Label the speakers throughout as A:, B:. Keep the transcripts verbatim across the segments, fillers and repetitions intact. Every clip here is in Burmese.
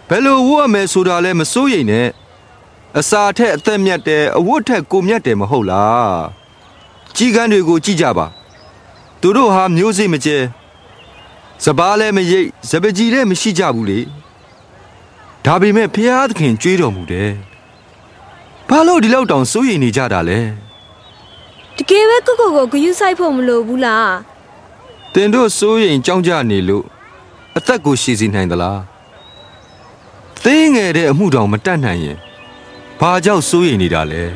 A: ဘယ်လိုဝတ်ရမယ်ဆိုတာလဲမစိုးရိမ်နဲ့အစာထက်အသက်မြတ်တယ်အဝတ်ထက်ကိုမြတ်တယ်မဟုတ်လားကြီးကန်းတွေကိုကြည့်ကြပါသူတို့ဟာမျိုးစိမကျဲစပားလည်းမရိပ်စပကြီးလည်းမရှိကြဘူးလေဒါပေမဲ့ဖျားသခင်ကြွေးတော်မူတယ်ဘာလို့ဒီလောက်တောင်စိုးရိမ်နေကြတာလဲ
B: တကယ်ပဲကိုကိုကိုဂယုဆိုင်ဖို့မလိုဘူးလား
A: တင်တို့စိုးရိမ်ကြောင်းကြနေလို့အသက်ကိုရှည်စီနိုင်သလားသိငယ်တဲ့အမှုတောင်မတတ်နိုင်ရင်ဘာကြောင့်စိုးရိမ်နေတာလဲ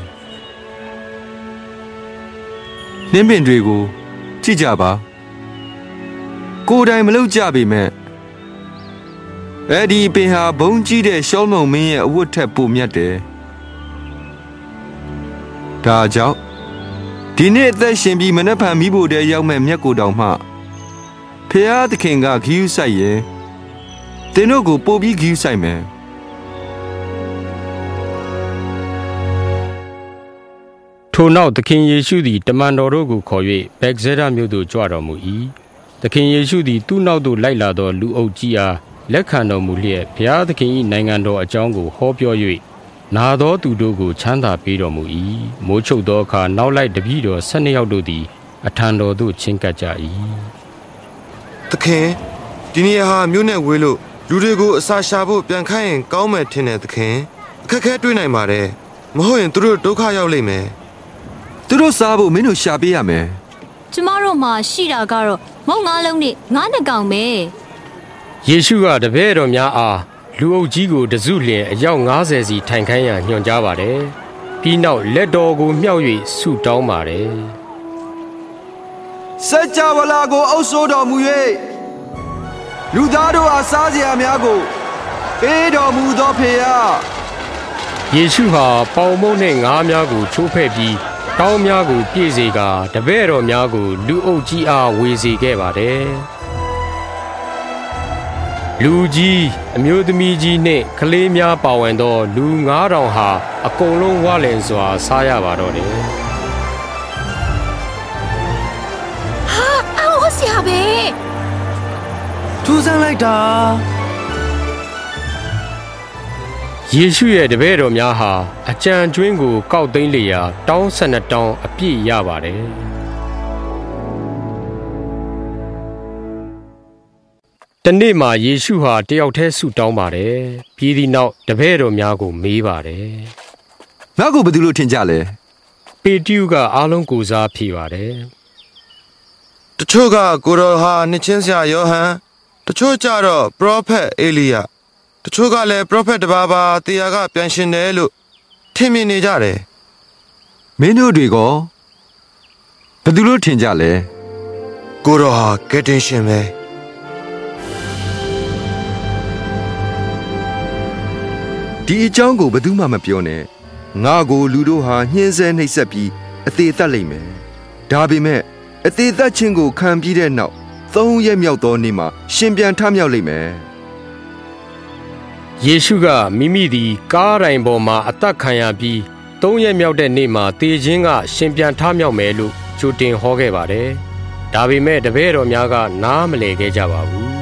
A: နှင်းပင်တွေကိုကြည့်ကြပါကိုယ်တိုင်မလုပ်ကြပေမဲ့အဲ့ဒီပင်ဟာဘုံကြီးတဲ့ရှောလမုန်မင်းရဲ့အဝတ်ထက်ပိုမြတ်တယ်ဒါကြောင့်ဒီနေ့အသက်ရှင်ပြီးမနှက်ဖန်မိဖို့တည်းရောက်မဲ့မြတ်ကိုတောင်မှဖျားသခင်ကဂရုစိုက်ရင်သင်တို့ကိုပို့ပြီးဂရုစိုက်မယ်
C: ထိုနောက်သခင်ယေရှုသည်တမန်တော်တို့ကိုခေါ်၍ဗက်ဇဲဒမြို့သို့ကြွတော်မူ၏သခင်ယေရှုသည်သူ့နောက်သို့လိုက်လာသောလူအုပ်ကြီးအားလက်ခံတော်မူလျက်ဘုရားသခင်၏နိုင်ငံတော်အကြောင်းကိုဟောပြော၍နာသောသူတို့ကိုချမ်းသာပေးတော်မူ၏မိုးချုပ်သောအခါနောက်လိုက်တပည့်တော်ဆယ်နှစ်ယောက်တို့သည်အထံတော်သို့ချဉ်ကပ်ကြ၏
D: သခင်ဒီနေ့ဟာမြို့နဲ့ဝေးလို့လူတွေကိုအစာရှာဖို့ပြန်ခိုင်းရင်ကောင်းမယ်ထင်တယ်သခင်အခက်ခဲတွေ့နိုင်ပါတယ်မဟုတ်ရင်သူတို့ဒုက္ခရောက်လိမ့်မယ်
A: သူတို့စားဖို့မင်းတို့ရှာပေးရမယ်
E: ကျမတို့မှာရှိတာကတော့မုံငါးလုံးနဲ့ငါးနှစ်ကောင်ပဲ
C: ယေရှုကတပည့်တော်များအားလူအုပ်ကြီးကိုတစုလျင်အယောက်၅၀စီထိုင်ခိုင်းရန်ညွှန်ကြားပါတယ်ပြီးနောက်လက်တော်ကိုမြှောက်၍ဆုတောင်းပါတယ်
A: စัจ java လာကိုအုပ်ဆိုးတော်မူ၍လူသားတို့အားစားစရာများကိုပေးတော်မူသောဖေယ
C: ယေရှုဟာပေါင်မုန့်နှင့်ငါးများကိုချိုးဖဲ့ပြီးတောင်းများကိုပြည့်စေကာတပည့်တော်များကိုလူအုပ်ကြီးအားဝေစေခဲ့ပါတယ်လူကြီးအမျိုးသမီးကြီးနှင့်ကလေးများပါဝင်သောလူငါးထောင်ဟာအကုန်လုံးဝလင်စွာစားရပါတော့တယ်
E: ဟာအော်ဆရာပဲ
A: ထူးဆန်းလိုက်တာ
C: ယေရှုရဲ့တပည့်တော်များဟာအကြံကျွင်းကိုကောက်သိမ်းလျာတောင်းဆယ်နှစ်တောင်းအပြည့်ရပါတယ်တနေ့မှာယေရှုဟာတယောက်တည်းဆုတောင်းပါတယ်ပြီးသည့်နောက်တပည့်တော်များကိုမေးပါတယ်
A: ငါ့ကိုဘယ်သူလို့ထင်ကြလဲ
C: ပေတရုကအားလုံးကိုစားဖြေပါတယ်
D: တချို့ကကိုတော်ဟာနှစ်ချင်းဆရာယောဟန်တချို့ကြတော့ပရောဖက်အေလိယတချို့ကလည်းပရောဖက်တပါးပါတရားကပြန်ရှင်တယ်လို့ထင်မြင်နေကြတယ်
A: မင်းတို့တွေကဘယ်သူလို့ထင်ကြလဲ
D: ကိုတော်ဟာကယ်တင်ရှင်ပဲ
A: ဒီအကြောင်းကိုဘယ်သူမှမပြောနဲ့ငါကိုလူတို့ဟာညှင်းဆဲနှိပ်စက်ပြီးအသေးသက်လိမ့်မယ်ဒါပေမဲ့အသေးသက်ခြင်းကိုခံပြီးတဲ့နောက်သုံးရက်မြောက်သောနေ့မှာရှင်ပြန်ထမြောက်လိမ့်မယ်
C: ယေရှုကမိမိသည်ကားတိုင်ပေါ်မှာအသက်ခံရပြီးသုံးရက်မြောက်တဲ့နေ့မှာတေခြင်းကရှင်ပြန်ထမြောက်မယ်လို့ကြိုတင်ဟောခဲ့ပါတယ်ဒါပေမဲ့တပည့်တော်များကနားမလည်ခဲ့ကြပါဘူး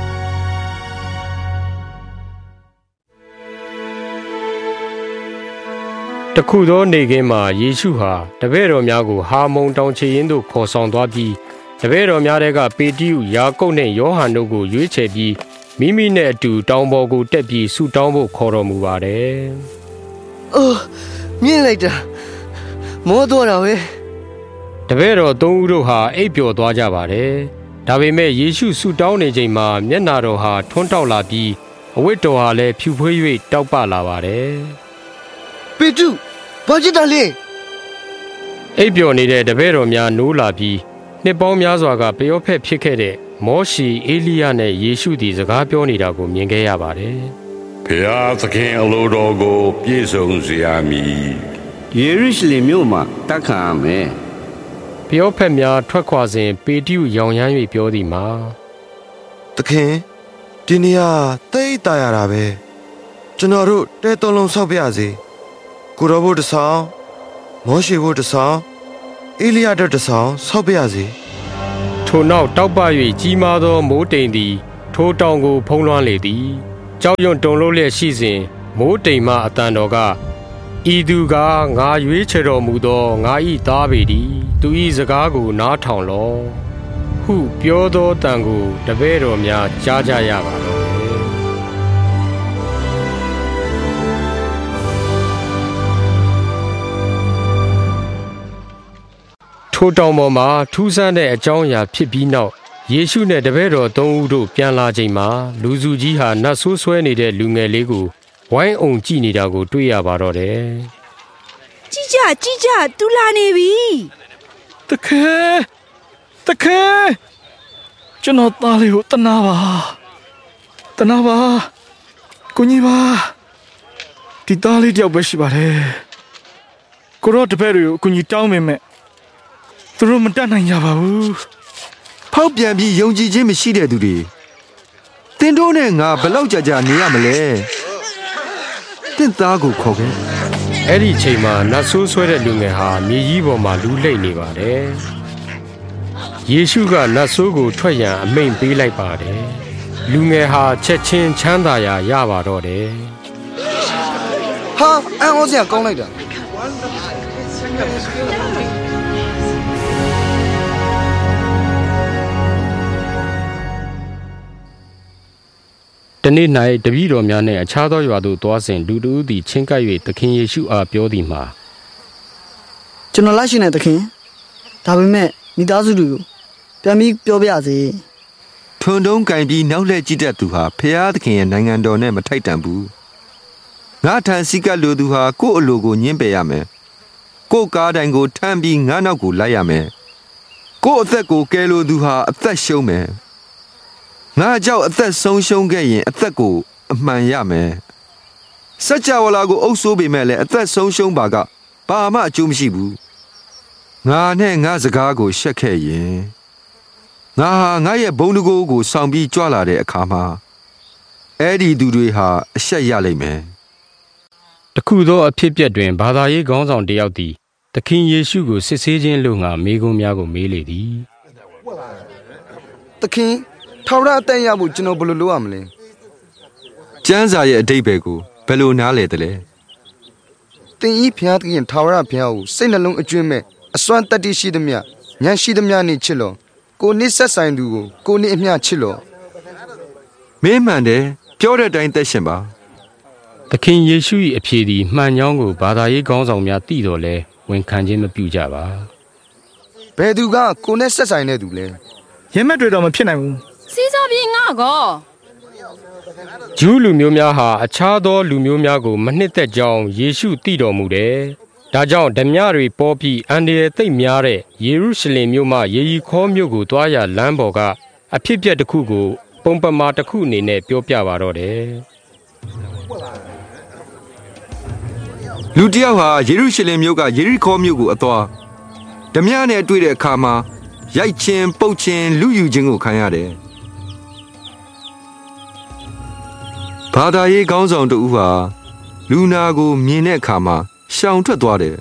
C: တခုသောနေ့ခင်းမှာယေရှုဟာတပည့်တော်များကိုဟာမုန်တောင်ခြေရင်းသို့ခေါ်ဆောင်သွားပြီးတပည့်တော်များကပေတရုယာကုပ်နှင့်ယောဟန်တို့ကိုရွေးချယ်ပြီးမိမိနဲ့အတူတောင်ပေါ်ကိုတက်ပြီးဆုတောင်းဖို့ခေါ်တော်မူပါတယ်
F: ။အိုးမြင်လိုက်တာမောတော့တာပဲ
C: တပည့်တော်သုံးဦးတို့ဟာအိပ်ပျော်သွားကြပါတယ်။ဒါပေမဲ့ယေရှုဆုတောင်းနေချိန်မှာမျက်နာတော်ဟာထွန်းတောက်လာပြီးအဝတ်တော်ဟာလည်းဖြူဖွေး၍တောက်ပလာပါတယ်
F: ။ပေတရုဘာဖြစ်တာလဲ
C: အိပ်ပျော်နေတဲ့တပည့်တော်များနိုးလာပြီးနှစ်ပေါင်းများစွာကပျောဖက်ဖြစ်ခဲ့တဲ့မောရှေအေလိယနဲ့ယေရှုသည်စကားပြောနေတာကိုမြင်ခဲ့ရပါတယ်
G: ။ဘုရားသခင်အလိုတော်ကိုပြည့်စုံစေရမည်
H: ။ယေရုရှလင်မြို့မှာတက်ခံရမယ်
C: ။ပျောဖက်များထွက်ခွာစဉ်ပေတရုရောင်ရမ်း၍ပြောသည်မှာ
D: သခင်ဒီနေရာတိတ်တာရတာပဲကျွန်တော်တို့တဲတုံးလုံးဆောက်ပြစေကိုရောဘုတ်တဆောင်မောရှေဘုတ်တဆောင်အေလိယတို့တဆောင်ဆောက်ပြစေ
C: ထိုနောက်တောက်ပ၍ကြီးမားသောမိုးတိမ်သည်ထိုတောင်ကိုဖုံးလွှမ်းလေသည်ကြောက်ရွံ့တုန်လှုပ်လျက်ရှိစဉ်မိုးတိမ်မှအတန်တော်ကဤသူကငါရွေးချယ်တော်မူသောငါ၏သားပေသည်သူ၏စကားကိုနားထောင်လော့ဟုပြောသောတန်ကိုတပည့်တော်များကြားကြရပါတော့ထိုတောင်ပေါ်မှာထူးဆန်းတဲ့အကြောင်းအရာဖြစ်ပြီးနောက်ယေရှုနဲ့တပည့်တော်သုံးဦးတို့ပြန်လာချိန်မှာလူစုကြီးဟာနတ်ဆိုးဆွဲနေတဲ့လူငယ်လေးကိုဝိုင်းအောင်ကြည့်နေတာကိုတွေ့ရပါတော့တယ်
B: ။ကြည့်ကြကြည့်ကြသူလာနေပြီ
I: ။တခဲတခဲကျွန်တော်သားလေးကိုတနာပါတနာပါကိုကြီးပါဒီသားလေးတယောက်ပဲရှိပါတယ်။ကိုတော့တပည့်တွေကိုအကူကြီးတောင်းမိမဲ့သူတို့မတတ်နိုင်ကြပါဘူး
A: ။ဖောက်ပြန်ပြီးယုံကြည်ခြင်းမရှိတဲ့သူတွေတင်တို့နဲ့ငါဘယ်လောက်ကြာကြာနေရမလဲ။တင့်သားကိုခေါ်ခဲ့
C: ။အဲ့ဒီချိန်မှာနတ်ဆိုးဆွဲတဲ့လူငယ်ဟာမြေကြီးပေါ်မှာလူးလိမ့်နေပါတယ်။ယေရှုကနတ်ဆိုးကိုထွက်ရန်အမိန့်ပေးလိုက်ပါတယ်။လူငယ်ဟာချက်ချင်းချမ်းသာရာရပါတော့တယ်
F: ။ဟာအံ့ဩစရာကောင်းလိုက်တာ။
C: တနေ့၌တပည့်တော်များနှင့်အခြားသောရွာသို့သွားစဉ်လူတို့သည်ချင်းကပ်၍သခင်ယေရှုအားပြောသည်မှာ
F: ကျွန်တော်လိုက်ရှင်တဲ့သခင်ဒါပေမဲ့မိသားစုတွေကိုပြန်ပြီးပြောပြစေ
A: ထွန်းတုံးကင်ပြီးနောက်လှည့်ကြည့်တတ်သူဟာဖျားသခင်ရဲ့နိုင်ငံတော်နဲ့မထိုက်တန်ဘူးငါထန်စီကလူသူဟာကိုယ့်အလိုကိုညှင်းပယ်ရမယ်ကိုယ့်ကားတိုင်ကိုထမ်းပြီးငါနောက်ကိုလိုက်ရမယ်ကိုယ့်အသက်ကိုကယ်လိုသူဟာအသက်ရှုံးမယ်ငါကြောက်အသက်ဆုံးရှုံးခဲ့ရင်အသက်ကိုအမှန်ရမယ်စัจ java လာကိုအုပ်ဆိုးပေမဲ့လည်းအသက်ဆုံးရှုံးပါကဘာမှအကျိုးမရှိဘူးငါနဲ့ငါစကားကိုရှက်ခဲ့ရင်ငါဟာငါရဲ့ဘုံတကိုးကိုဆောင်ပြီးကြွလာတဲ့အခါမှာအဲ့ဒီသူတွေဟာအရှက်ရလိမ့်မယ်
C: တခုသောအဖြစ်အပျက်တွင်ဘာသာရေးခေါင်းဆောင်တစ်ယောက်သည်သခင်ယေရှုကိုစစ်ဆေးခြင်းလို့ငါမေးခွန်းများကိုမေးလေသည်
F: သခင်ထာဝရအသက်ရဖို့ကျွန်တော်ဘယ်လိုလုပ်ရမလဲ
A: ကျမ်းစာရဲ့အဓိပ္ပာယ်ကိုဘယ်လိုနားလည်တယ်လဲ
F: သင်ဤဘုရားသခင်ထာဝရဘုရားကိုစိတ်နှလုံးအကျွမ်းမဲ့အစွမ်းတတ္တိရှိသမျှဉာဏ်ရှိသမျှနဲ့ချစ်လောကိုနစ်ဆက်ဆိုင်သူကိုကိုနစ်အမျှချစ်လော
A: မင်းမှန်တယ်ပြောတဲ့အတိုင်းသက်ရှင်ပါ
C: သခင်ယေရှု၏အဖြေသည်မှန်ကြောင်းကိုဘာသာရေးခေါင်းဆောင်များသိတော်လဲဝန်ခံခြင်းမပြုကြပါ
F: ဘယ်သူကကိုနဲ့ဆက်ဆိုင်တဲ့သူလဲ
I: ရမက်တွေတော့မဖြစ်နိုင်ဘူး
E: စီးစောပြေငါကော
C: ဂျူးလူမျိုးများဟာအခြားသောလူမျိုးများကိုမနှစ်သက်ကြောင်းယေရှုသိတော်မူတယ်။ဒါကြောင့်ဓမြတွေပေါ်ပြီးအန်ဒီရဲ့သိပ်များတဲ့ယေရုရှလင်မြို့မှယေရီခေါမြို့ကိုတွားရလမ်းပေါ်ကအဖြစ်ပြက်တစ်ခုကိုပုံပမာတစ်ခုအနေနဲ့ပြောပြပါတော့တယ်
A: ။လူတယောက်ဟာယေရုရှလင်မြို့ကယေရီခေါမြို့ကိုအသွားဓမြနဲ့တွေ့တဲ့အခါမှာရိုက်ချင်းပုတ်ချင်းလူယူခြင်းကိုခံရတယ်။ဘာသာရေးခေါင်းဆောင်တူဟာလူနာကိုမြင်တဲ့အခါမှာရှောင်ထွက်သွားတယ်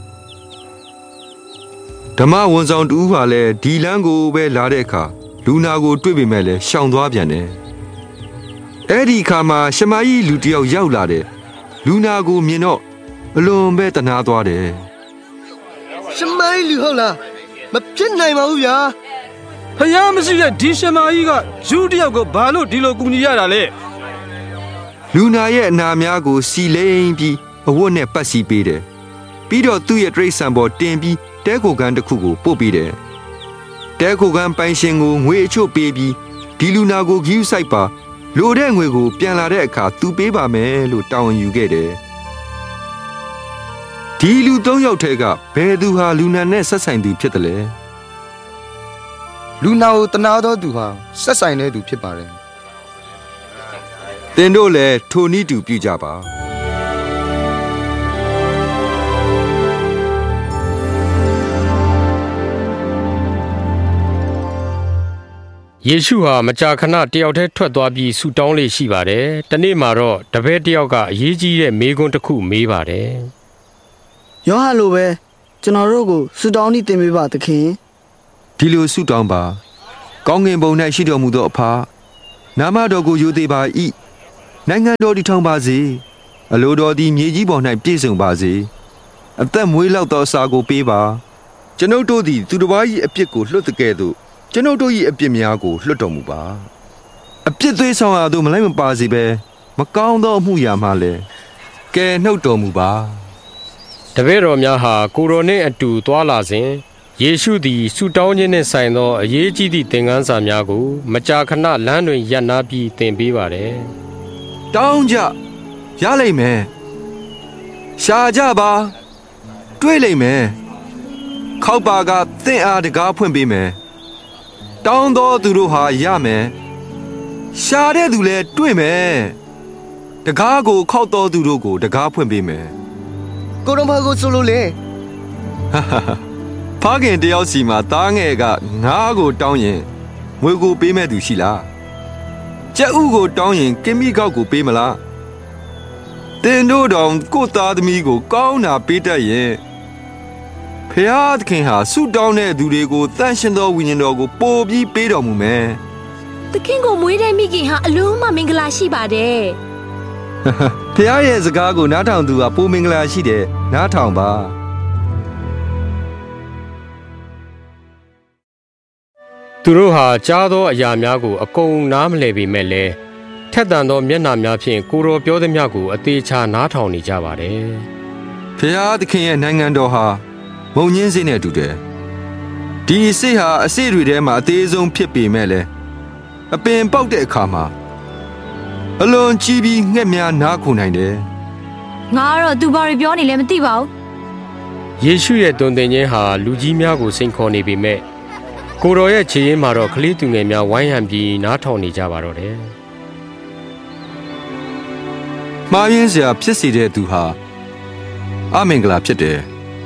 A: ဓမ္မဝန်ဆောင်တူဟာလည်းဒီလမ်းကိုပဲလာတဲ့အခါလူနာကိုတွေ့ပေမဲ့လည်းရှောင်သွားပြန်တယ်အဲ့ဒီအခါမှာရှမာယိလူတယောက်ရောက်လာတယ်လူနာကိုမြင်တော့အလွန်ပဲတနာသွားတယ်
F: ရှမာယိလူဟုတ်လားမဖြစ်နိုင်ပါဘူးဗျာ
I: ဖယားမရှိတဲ့ဒီရှမာယိကယူတယောက်ကိုဘာလို့ဒီလိုကူညီရတာလဲ
A: လူနာရဲ့အနာများကိုစီလိမ့်ပြီးအဝတ်နဲ့ပတ်စီပေးတယ်ပြီးတော့သူ့ရဲ့တရိတ်ဆန်ပေါ်တင်ပြီးတဲခိုကန်တစ်ခုကိုပို့ပေးတယ်တဲခိုကန်ပိုင်ရှင်ကိုငွေအချို့ပေးပြီးဒီလူနာကိုဂီးဆိုင်ပါလိုတဲ့ငွေကိုပြန်လာတဲ့အခါသူပေးပါမယ်လို့တောင်းယူခဲ့တယ်ဒီလူသုံးယောက်ထဲကဘယ်သူဟာလူနာနဲ့ဆက်ဆိုင်သူဖြစ်တယ်လဲ
F: လူနာကိုတနာတော်သူဟာဆက်ဆိုင်တဲ့သူဖြစ်ပါတယ်
A: သင်တို့လည်းထိုနည်းတူပြုကြပါ
C: ယေရှုဟာမကြာခဏတယောက်တည်းထွက်သွားပြီးဆူတောင်းလေးရှိပါတယ်။တနေ့မှာတော့တပည့်တယောက်ကအရေးကြီးတဲ့မေးခွန်းတစ်ခုမေးပါတယ်
F: ။ယောဟန်လိုပဲကျွန်တော်တို့ကိုဆူတောင်းနေတင်ပေးပါသခင်
A: ။ဒီလိုဆူတောင်းပါ။ကောင်းငင်ဘုံ၌ရှိတော်မူသောအဖနာမတော်ကိုယူသေးပါ၏နိုင်ငံတော်တည်ထောင်ပါစေအလိုတော်သည်မြေကြီးပေါ်၌ပြည့်စုံပါစေအသက်မွေးလောက်သောအစာကိုပေးပါကျွန်ုပ်တို့သည်သူတစ်ပါး၏အပြစ်ကိုလွှတ်တဲ့ကဲ့သို့ကျွန်ုပ်တို့၏အပြစ်များကိုလွှတ်တော်မူပါအပြစ်သွေးဆောင်ရာသို့မလိုက်မပါစေဘဲမကောင်းသောအမှုရာမှလည်းကယ်နှုတ်တော်မူပါ
C: တပည့်တော်များဟာကိုရိုနှင့်အတူသွာလာစဉ်ယေရှုသည်ဆုတောင်းခြင်းနှင့်ဆိုင်သောအရေးကြီးသည့်သင်ခန်းစာများကိုမကြာခဏလမ်းတွင်ရပ်နားပြီးသင်ပေးပါတယ်
A: တောင်းကြရလိမ့်မယ်ရှာကြပါတွေ့လိမ့်မယ်ခောက်ပါကသင်အားတကားဖွင့်ပေးမယ်တောင်းသောသူတို့ဟာရမယ်ရှာတဲ့သူလည်းတွေ့မယ်တကားကိုခောက်တော်သူတို့ကိုတကားဖွင့်ပေးမယ်
F: ကိုတော်ဘာကိုဆိုလို့လဲ
A: ဖခင်တယောက်စီမှာသားငယ်ကငါးကိုတောင်းရင်ငွေကိုပေးမဲ့သူရှိလားကြက်ဥကိုတောင်းရင်ကင်မီကောက်ကိုပေးမလားတင်တို့တောင်ကိုသားသမီးကိုကောင်းတာပေးတတ်ရင်ဖခင်ဟာဆုတောင်းတဲ့သူတွေကိုတန်ရှင်သောဝိညာဉ်တော်ကိုပို့ပြီးပေးတော်မူမယ်
B: သခင်ကိုမွေးတဲ့မိခင်ဟာအလုံးမမင်္ဂလာရှိပါတယ်
A: ဖခင်ရဲ့စကားကိုနားထောင်သူကပိုမင်္ဂလာရှိတယ်နားထောင်ပါ
C: သူတို့ဟာကြားသောအရာများကိုအကုန်နားမလည်ပေမဲ့လည်းထက်သန်သောမျက်နှာများဖြင့်ကိုတော်ပြောသည်များကိုအသေးချာနားထောင်နေကြပါတယ်
A: ဖခင်ရဲ့နိုင်ငံတော်ဟာမုံညင်းစေးနဲ့တူတယ်ဒီအစိတ်ဟာအစိတ်တွေထဲမှာအသေးဆုံးဖြစ်ပေမဲ့လည်းအပင်ပေါက်တဲ့အခါမှာအလွန်ကြီးပြီးငှက်များနားခုနိုင်တယ်
E: ငါကတော့သူဘာတွေပြောနေလဲမသိပါဘူး
C: ယေရှုရဲ့တုန်တင်ခြင်းဟာလူကြီးများကိုစိန်ခေါ်နေပေမဲ့ကိုတော်ရဲ့ခြေရင်းမှာတော့ကလေးသူငယ်များဝိုင်းဟန်ပြီးနားထောင်နေကြပါတော့တယ်
A: မှားယွင်းစရာဖြစ်စေတဲ့သူဟာအမင်္ဂလာဖြစ်တယ်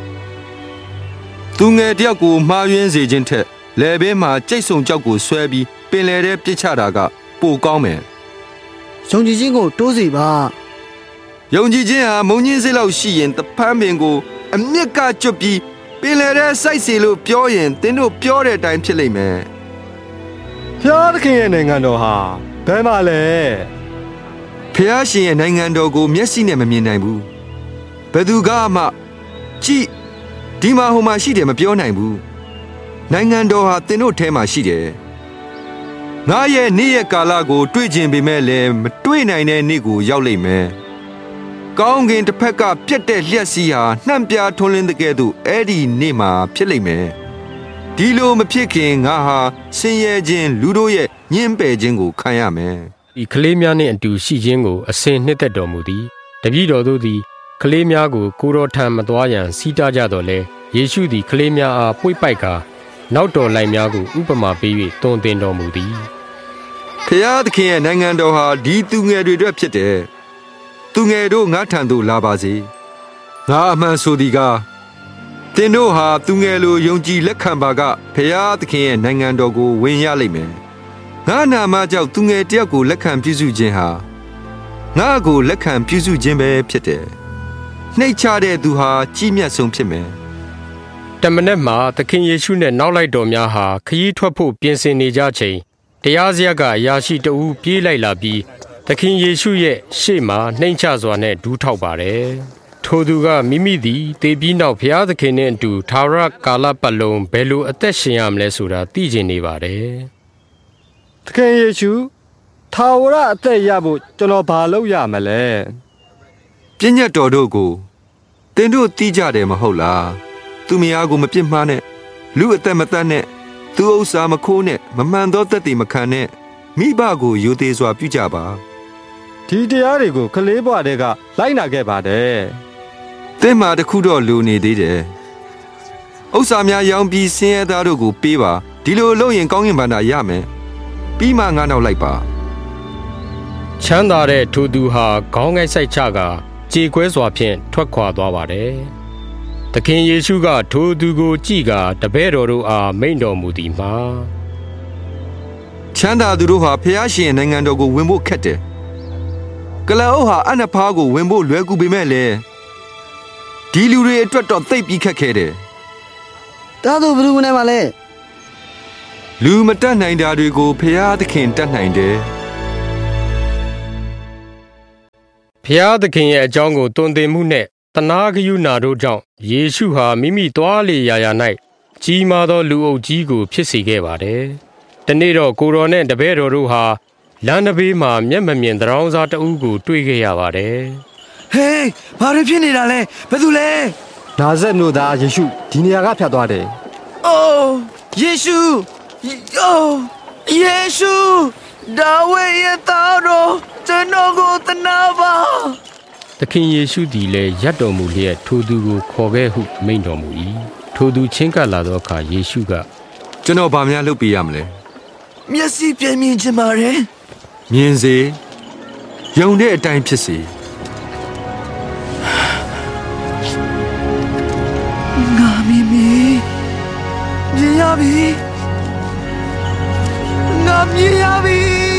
A: သူငယ်တယောက်ကိုမှားယွင်းစေခြင်းထက်လယ်ဘေးမှာကြိတ်ဆုံကြောက်ကိုဆွဲပြီးပင်လယ်ထဲပစ်ချတာကပိုကောင်းမယ်
F: ယုံကြည်ခြင်းကိုတိုးစေပါ
A: ယုံကြည်ခြင်းဟာမုံညင်းစေးလောက်ရှိရင်တဖန်းပင်ကိုအမြင့်ကကျွတ်ပြီးပင်လယ်ထဲစိုက်စီလို့ပြောရင်သင်တို့ပြောတဲ့အတိုင်းဖြစ်လိမ့်မယ်
I: ဖခင်ရဲ့နိုင်ငံတော်ဟာဘယ်မှာလဲ
A: ဖခင်ရဲ့နိုင်ငံတော်ကိုမျက်စိနဲ့မမြင်နိုင်ဘူးဘယ်သူကမှကြည့်ဒီမှာဟိုမှာရှိတယ်မပြောနိုင်ဘူးနိုင်ငံတော်ဟာသင်တို့ထဲမှာရှိတယ်ငါရဲ့နေ့ရက်ကာလကိုတွေ့ကျင်ပေမဲ့လည်းမတွေ့နိုင်တဲ့နေ့ကိုရောက်လိမ့်မယ်ကောင်းကင်တစ်ဖက်ကပြက်တဲ့လျှက်စီးဟာနှံ့ပြားထွန်းလင်းတဲ့ကဲ့သို့အဲ့ဒီနေ့မှာဖြစ်လိမ့်မယ်ဒီလိုမဖြစ်ခင်ငါဟာဆင်းရဲခြင်းလူတို့ရဲ့ညှင်းပယ်ခြင်းကိုခံရမယ်
C: ဒီကလေးများနှင့်အတူရှိခြင်းကိုအစဉ်နှစ်သက်တော်မူသည်တပည့်တော်တို့သည်ကလေးများကိုကိုတော်ထံမသွားရန်စီးတားကြတော်လဲယေရှုသည်ကလေးများအားပွေ့ပိုက်ကာနောက်တော်လိုက်များကိုဥပမာပေး၍တွင်တင်တော်မူသည်
A: ဖခင်ရဲ့နိုင်ငံတော်ဟာဒီသူငယ်တွေအတွက်ဖြစ်တယ်သူငယ်တို့ငါထံသို့လာပါစေငါအမှန်ဆိုသည်ကားသင်တို့ဟာသူငယ်လိုယုံကြည်လက်ခံပါကဖခင်ရဲ့နိုင်ငံတော်ကိုဝင်ရလိမ့်မယ်ငါနာမကြောင့်သူငယ်တယောက်ကိုလက်ခံပြုစုခြင်းဟာငါကိုလက်ခံပြုစုခြင်းပဲဖြစ်တယ်နှိတ်ချတဲ့သူဟာကြီးမြတ်ဆုံးဖြစ်မယ်
C: တမန်တော်မှာသခင်ယေရှုနဲ့နောက်လိုက်တော်များဟာခရီးထွက်ဖို့ပြင်ဆင်နေကြချိန်တရားစရကအရာရှိတဦးပြေးလိုက်လာပြီးသခင်ယေရှုရဲ့ရှေ့မှာနှိမ်ချစွာနဲ့ဒူးထောက်ပါတယ်ထိုသူကမိမိသည်တေပြီးနောက်ဘုရားသခင်နဲ့အတူသာရကာလပတ်လုံးဘယ်လိုအသက်ရှင်ရမလဲဆိုတာသိကျင်နေပါတယ်
I: သခင်ယေရှုသာဝရအသက်ရဖို့ကျွန်တော်ဘာလုပ်ရမလဲ
A: ပညတ်တော်တို့ကိုသင်တို့သိကြတယ်မဟုတ်လားသူမယားကိုမပြစ်မှားနဲ့လူအသက်မတတ်နဲ့သူဥစ္စာမခိုးနဲ့မမှန်သောသက်သေမခံနဲ့မိဘကိုယိုသေးစွာပြုကြပါ
I: ဒီတရားတွေကိုကလေးဘဝတည်းကလိုက်နာခဲ့ပါတယ်
A: သင်မှာတခုတော့လူနေသေးတယ်ဥစ္စာများရောင်းပြီးဆင်းရဲသားတို့ကိုပေးပါဒီလိုလုပ်ရင်ကောင်းကင်ဘဏ္ဍာရမယ်ပြီးမှငါနောက်လိုက်ပါ
C: ချမ်းသာတဲ့ထိုသူဟာခေါင်းငိုက်ဆိုင်ချကကြေကွဲစွာဖြင့်ထွက်ခွာသွားပါတယ်သခင်ယေရှုကထိုသူကိုကြည့်ကာတပည့်တော်တို့အားမိန့်တော်မူသည်မှာ
A: ချမ်းသာသူတို့ဟာဖျားရှင်နိုင်ငံတော်ကိုဝင်ဖို့ခက်တယ်ကလအုပ်ဟာအနဖားကိုဝင်ဖို့လွယ်ကူပေမဲ့လည်းဒီလူတွေအတွက်တော့သိပ်ပြီးခက်ခဲတယ်
F: တားသူဘယ်လိုဝင်နိုင်ပါလဲ
A: လူမတတ်နိုင်တာတွေကိုဖျားသခင်တတ်နိုင်တယ်
C: ဖျားသခင်ရဲ့အကြောင်းကိုတွင်တင်မှုနဲ့တနာဂယုဏတို့ကြောင့်ယေရှုဟာမိမိသွားလေရာရာ၌ကြီးမားသောလူအုပ်ကြီးကိုဖြစ်စေခဲ့ပါတယ်။တနေ့တော့ကိုတော်နဲ့တပည့်တော်တို့ဟာလမ်းတစ်ဘေးမှာမျက်မမြင်တောင်းစားတအုပ်ကိုတွေ့ခဲ့ရပါတယ်
J: ။ဟေးဘာတွေဖြစ်နေတာလဲဘယ်သူလဲ
K: နာဇက်မြို့သားယေရှုဒီနေရာကဖြတ်သွားတယ်
J: ။အိုးယေရှုအိုးယေရှုဒါဝိဒ်ရဲ့သားတော်ကျွန်တော်ကိုသနာပါ
C: သခင်ယေရှုသည်လည်းရပ်တော်မူလျက်ထိုသူကိုခေါ်ခဲ့ဟုမိန့်တော်မူ၏ထိုသူချင်းကပ်လာသောအခါယေရှုက
A: ကျွန်တော်ဘာများလုပ်ပေးရမလဲ
J: မျက်စိပြမြင်ချင်ပါတယ်
A: မြင်စေယုံတဲ့အတိုင်းဖြစ်စေ
J: ငါမီမီမြင်ရပြီငါမြင်ရပြီ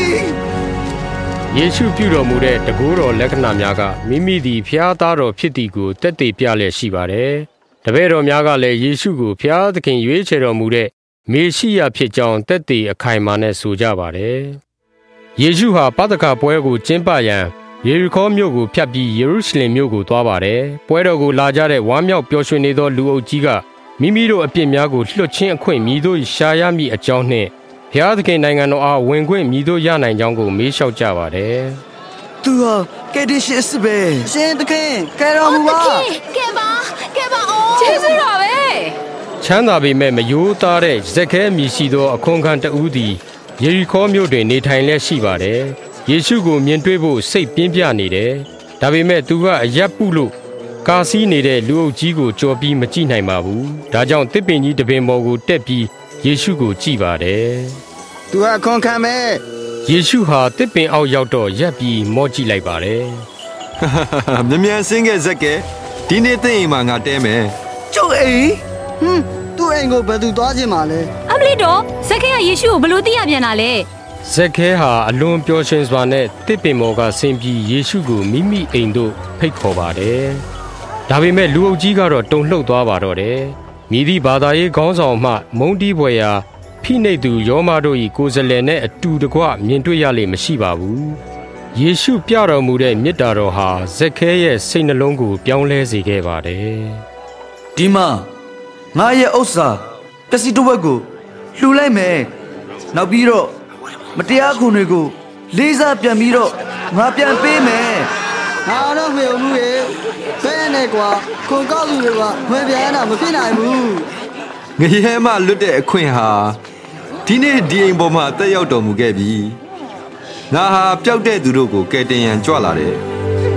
C: ယေရှုပြုတော်မူတဲ့တကူတော်လက္ခဏာများကမိမိသည်ဖျားသားတော်ဖြစ်သည်ကိုတက်တည်ပြလျက်ရှိပါတယ်။တပည့်တော်များကလည်းယေရှုကိုဖျားသခင်ရွေးချယ်တော်မူတဲ့မေရှိယဖြစ်ကြောင်းတက်တည်အခိုင်အမာနဲ့ဆိုကြပါတယ်။ယေရှုဟာပသခပွဲကိုကျင်းပရန်ယေရီခေါမြို့ကိုဖြတ်ပြီးယေရုရှလင်မြို့ကိုသွားပါတယ်။ပွဲတော်ကိုလာကြတဲ့ဝမ်းမြောက်ပျော်ရွှင်နေသောလူအုပ်ကြီးကမိမိတို့အပြစ်များကိုလွှတ်ချင်းအခွင့်မြည်တို့ရှာရမည့်အကြောင်းနှင့်ဘုရားသခင်နိုင်ငံတော်အားဝင်ခွင့်မြည်တို့ရနိုင်ကြောင်းကိုမေးလျှောက်ကြပါတယ်
J: ။သူဟာကယ်တင်ရှင်အစ်ပဲရှင်သခင်ကယ်တော်မူပါ
E: ကယ်ပါကယ်ပါအော်
B: ကျေးဇူးတော်ပဲ
C: ချမ်းသာပေမဲ့မယိုးသားတဲ့ဇက်ခဲမြည်ရှိသောအခွန်ခံတဦးသည်ယေရီခေါမြို့တွင်နေထိုင်လျက်ရှိပါတယ်။ယေရှုကိုမြင်တွေ့ဖို့စိတ်ပြင်းပြနေတယ်။ဒါပေမဲ့သူကအရက်ပုလို့ကာစီးနေတဲ့လူအုပ်ကြီးကိုကြော်ပြီးမကြည့်နိုင်ပါဘူး။ဒါကြောင့်တစ်ပင်ကြီးတစ်ပင်ပေါ်ကိုတက်ပြီးယေရှုကိုကြည့်ပါတယ်
F: ။သူဟာခွန်ခံမဲ့
C: ယေရှုဟာတစ်ပင်အောက်ရောက်တော့ရပ်ပြီးမော့ကြည့်လိုက်ပါတယ်
A: ။မြ мян စင်းခဲ့ဇက်ကဲဒီနေ့သိအိမ်မှာငါတဲမယ်
J: ။ကျုပ်အိမ်
F: ဟွန်းသူ့အိမ်ကိုဘယ်သူသွားခြင်းမလဲ
E: ။အမလီတော့ဇက်ခဲကယေရှုကိုဘလို့သိရပြန်တာလဲ
C: ။ဇက်ခဲဟာအလွန်ပျော်ရွှင်စွာနဲ့တစ်ပင်ပေါ်ကဆင်းပြီးယေရှုကိုမိမိအိမ်သို့ဖိတ်ခေါ်ပါတယ်။ဒါပေမဲ့လူအုပ်ကြီးကတော့တုန်လှုပ်သွားပါတော့တယ်။မြည်သည့်ဘာသာရေးခေါင်းဆောင်မှမုန်းတီးဖွယ်ရာဖိနှိပ်သူယောမတို့၏ကိုယ်စားလှယ်နဲ့အတူတကွမြင်တွေ့ရလိမ့်မရှိပါဘူး။ယေရှုပြတော်မူတဲ့မေတ္တာတော်ဟာဇက်ခဲရဲ့စိတ်နှလုံးကိုပြောင်းလဲစေခဲ့ပါတယ်
J: ။ဒီမှာငါရဲ့ဥစ္စာပစ္စည်းတစ်ဝက်ကိုလှူလိုက်မယ်။နောက်ပြီးတော့မတရားခွန်တွေကိုလေးစားပြန်ပြီးတော့ငါပြန်ပေးမယ်
F: ။ငါတော့မေမှုရဲ့ဘယ်နဲ့ကွာခွန်ကောက်လူတွေကဝင်ပြန်တာမဖြစ်နိုင်ဘူး
A: ။ငရဲမှလွတ်တဲ့အခွင့်ဟာဒီနေ့ဒီအိမ်ပေါ်မှာတက်ရောက်တော်မူခဲ့ပြီ။ငါဟာပျောက်တဲ့သူတို့ကိုကယ်တင်ရန်ကြွလာတယ်။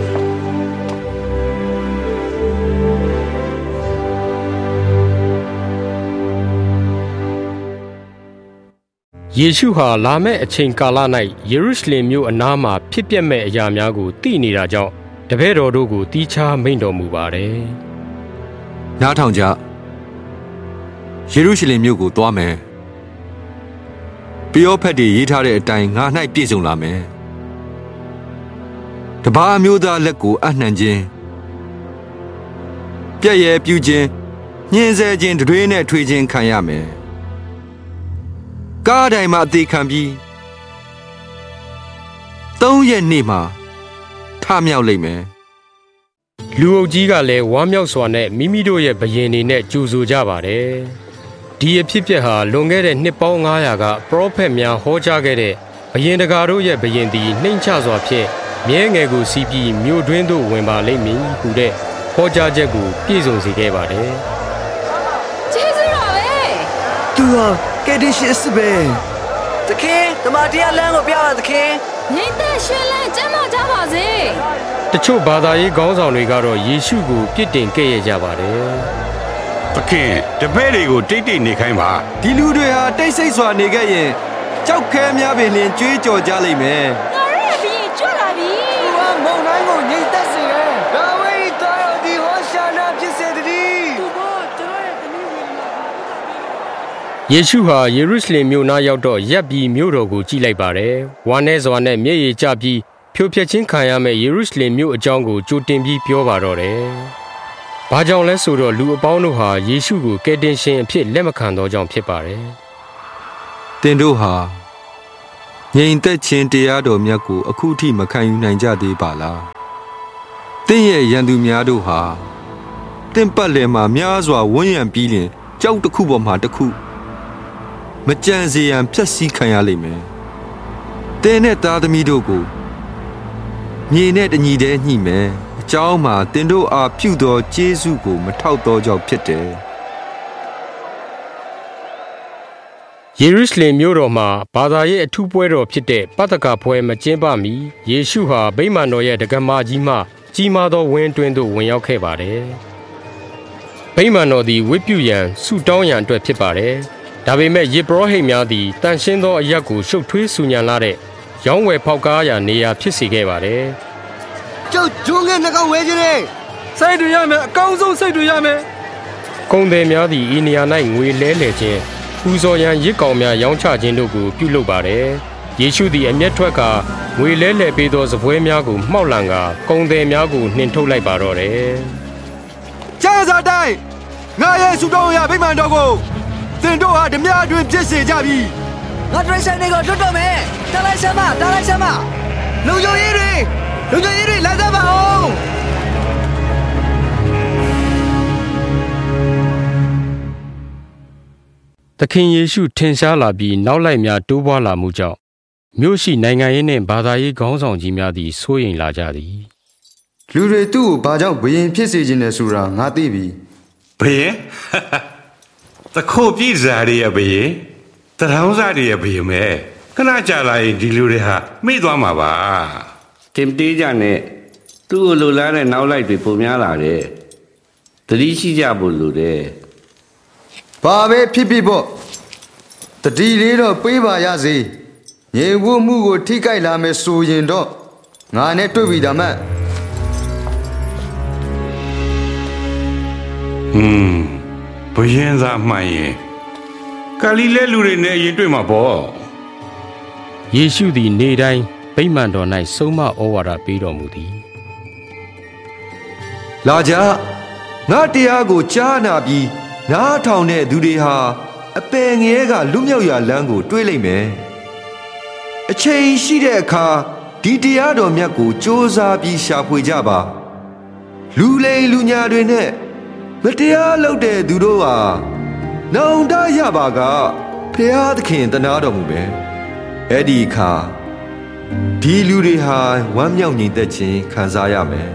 C: ယေရှုဟာလာမယ့်အချိန်ကာလ၌ယေရုရှလင်မြို့အနားမှာဖြစ်ပျက်မဲ့အရာများကိုသိနေတာကြောင့်တပည့်တော်တို့ကိုတီးခြားမိန့်တော်မူပါတယ်
A: ။နားထောင်ကြ။ယေရုရှလင်မြို့ကိုသွားမယ်။ပယောဖက်တွေရေးထားတဲ့အတိုင်းငါ၌ပြည့်စုံလာမယ်။တပါးမျိုးသားလက်ကိုအနှံခြင်းပြည့်ရဲ့ပြူခြင်းညှင်းဆဲခြင်းတွေးနဲ့ထွေးခြင်းခံရမယ်။ကားတိုင်းမှာအသေးခံပြီးသုံးရက်နေ့မှာထမြောက်လိမ့်မယ်
C: ။လူအုပ်ကြီးကလည်းဝမ်းမြောက်စွာနဲ့မိမိတို့ရဲ့ဘယင်တွေနဲ့ကြိုဆိုကြပါတယ်။ဒီအဖြစ်အပျက်ဟာလွန်ခဲ့တဲ့နှစ်ပေါင်းငါးရာကပရောဖက်များဟောကြားခဲ့တဲ့ဘယင်တကာတို့ရဲ့ဘယင်သည်နှိမ့်ချစွာဖြင့်မြဲငယ်ကိုစီးပြီးမြို့တွင်းသို့ဝင်ပါလိမ့်မည်ဟူတဲ့ဟောကြားချက်ကိုပြည့်စုံစေခဲ့ပါတယ်
B: ။ကျေးဇူးတော်ပဲ
J: ။သူဟာကယ်တင်ရှင်အစ်ပဲ။သခင်တမန်တရားလမ်းကိုပြပါသခင်
B: ။ညီသက်ရှင်လန်းကျမ်းမာကြပါစေ
C: ။တချို့ဘာသာရေးခေါင်းဆောင်တွေကတော့ယေရှုကိုပြစ်တင်ခဲ့ရကြပါတယ်
G: ။သခင်တပည့်တွေကိုတိတ်တိတ်နေခိုင်းပါ
A: ဒီလူတွေဟာတိတ်ဆိတ်စွာနေခဲ့ရင်ကြောက်ခဲများပင်လင်ကြွေးကြော်ကြလိမ့်မယ်
B: ငါရဲ့ဘီကြွလာပြီ
F: သူကမုံတိုင်းကိုညှိသက်စေတယ်ဒါဝိဒ်တော်ရသည်ဟောရှာနာဖြစ်စေတည်းသူကကျွန်တော်ရဲ့သမီးဝင်လာ
C: ယေရှုဟာယေရုရှလင်မြို့နားရောက်တော့ရပ်ပြီးမြို့တော်ကိုကြည့်လိုက်ပါတယ်ဝမ်းနဲ့စွာနဲ့မျက်ရည်ကျပြီးဖြိုဖျက်ခြင်းခံရမယ့်ယေရုရှလင်မြို့အကြောင်းကိုကြိုတင်ပြီးပြောပါတော့တယ်ဘာကြောင့်လဲဆိုတော့လူအပေါင်းတို့ဟာယေရှုကိုကယ်တင်ရှင်အဖြစ်လက်မခံသောကြောင့်ဖြစ်ပါတယ်
A: ။သင်တို့ဟာငြိမ်သက်ခြင်းတရားတော်မြတ်ကိုအခုထိမခံယူနိုင်ကြသေးပါလားတင်းရဲ့ရန်သူများတို့ဟာတင်းပတ်လည်မှာများစွာဝန်းရံပြီးလင်ကြောက်တစ်ခုပေါ်မှာတစ်ခုမကြံစေရန်ဖြက်စီးခံရလိမ့်မယ်တင်းနဲ့သားသမီးတို့ကိုမြေနဲ့တညီတည်းညှိမယ်အเจ้าမှာတင်းတို့အားပြုသောကျေးဇူးကိုမထောက်သောကြောင့်ဖြစ်တယ်
C: ယေရုရှလင်မြို့တော်မှာဘာသာရေးအထူးပွဲတော်ဖြစ်တဲ့ပတ္တကပွဲမကျင်းပမီယေရှုဟာဗိမာန်တော်ရဲ့တက္ကမကြီးမှကြီးမားသောဝင်းတွင်းသို့ဝင်ရောက်ခဲ့ပါတယ်။ဗိမာန်တော်သည်ဝတ်ပြုရန်ဆုတောင်းရန်အတွက်ဖြစ်ပါတယ်။ဒါပေမဲ့ယေဘရဟိတ်များသည်တန်ရှင်းသောအရက်ကိုရှုပ်ထွေးဆူညံလာတဲ့ရောင်းဝယ်ဖောက်ကားရာနေရာဖြစ်စေခဲ့ပါတယ်
L: ။ကျုပ်ဂျုံငယ်နှကောင်ဝဲခြင်းနဲ့
I: စိတ်တွေရမယ်အကောင်းဆုံးစိတ်တွေရမယ်
C: ။ကုန်သည်များသည်ဤနေရာ၌ငွေလဲလှယ်ခြင်းပူဇော်ရန်ရစ်ကောင်များရောင်းချခြင်းတို့ကိုပြုလုပ်ပါတယ်။ယေရှုသည်အမျက်ထွက်ကငွေလဲလှယ်ပေးသောစပွဲများကိုမှောက်လန်ကကုန်သည်များကိုနှင်ထုတ်လိုက်ပါတော့တယ်
A: ။ကျမ်းစာတိုင်းငါရဲ့ဆုတောင်းရာဗိမာန်တော်ကိုသင်တို့ဟာဓမြအတွင်ပြည့်စေကြပြီ
L: ။ငါဒရိဆိုင်တွေကိုလွတ်တော့မယ်။တာလိုက်စမ်းမတာလိုက်စမ်းမလုံခြုံရေးတွေလုံခြုံရေးတွေလာကြပါအောင်။
C: သခင်ယေရှုထင်ရှားလာပြီးနောက်လိုက်များတိုးပွားလာမှုကြောင့်မြို့ရှိနိုင်ငံရေးနှင့်ဘာသာရေးခေါင်းဆောင်ကြီးများသည်စိုးရိမ်လာကြသည်
F: လူတွေသူ့ကိုဘာကြောင့်ဘယင်ဖြစ်စေခြင်းလဲဆိုတာငါသိပြီ
G: ဘယင်တခိုးပြည့်စားရရဲ့ဘယင်တထောင်းစားရရဲ့ဘယင်မဲခဏကြာလာရင်ဒီလူတွေဟာမိသွားမှာပါ
H: တင်တေးကြနဲ့သူ့ကိုလိုလားတဲ့နောက်လိုက်တွေပုံများလာတယ်သတိရှိကြဖို့လိုတယ်
F: ဘာပဲဖြစ်ဖြစ်ပေါ့တတိလေးတော့ပေးပါရစေရေဝမှုကိုထိကြိုက်လာမယ်ဆိုရင်တော့ငါနဲ့တွေ့ပြီဒါမှ
G: ဟွန်းဘယင်သာမှန်ရင်ဂါလိလဲလူတွေနဲ့ရင်တွေ့မှာပေါ့
C: ယေရှုသည်နေ့တိုင်းဗိမာန်တော်၌ဆုံးမဩဝါဒပေးတော်မူသည်
A: လာကြငါတရားကိုကြားနာပြီးနားထောင်တဲ့သူတွေဟာအပယ်ငရဲကလွတ်မြောက်ရာလမ်းကိုတွေးလိုက်မယ်အချိန်ရှိတဲ့အခါဒီတရားတော်မြတ်ကိုစ조사ပြီးရှာဖွေကြပါလူလိမ်လူညာတွေနဲ့မတရားလုပ်တဲ့သူတို့ဟာနောင်တရပါကဖျားသခင်တနာတော်မူမယ်အဲ့ဒီအခါဒီလူတွေဟာဝမ်းမြောက်ညီသက်ခြင်းခံစားရမယ်